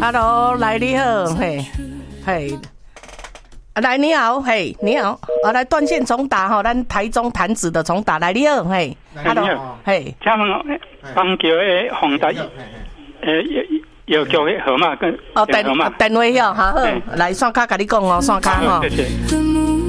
，Hello， 来你好，嘿，嘿，来你好，嘿，你好，来断线重打哈，咱台中潭子的重打，来你好，嘿 ，Hello， 嘿， 请问邦桥的宏达药局的号码跟电话哟，哈好，来线卡甲你讲哦，线卡哈。